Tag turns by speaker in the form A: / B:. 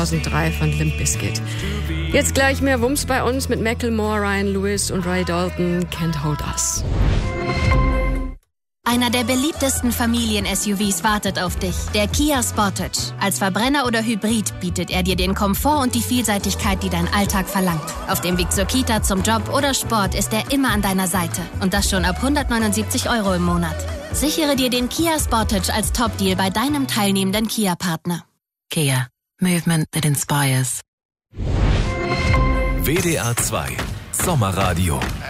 A: 2003 von Limp Bizkit. Jetzt gleich mehr Wumms bei uns mit Macklemore, Ryan Lewis und Ray Dalton, Can't Hold Us.
B: Einer der beliebtesten Familien-SUVs wartet auf dich, der Kia Sportage. Als Verbrenner oder Hybrid bietet er dir den Komfort und die Vielseitigkeit, die dein Alltag verlangt. Auf dem Weg zur Kita, zum Job oder Sport ist er immer an deiner Seite. Und das schon ab 179 € im Monat. Sichere dir den Kia Sportage als Top-Deal bei deinem teilnehmenden Kia-Partner.
C: Kia. Movement that inspires.
D: WDR 2 Sommerradio.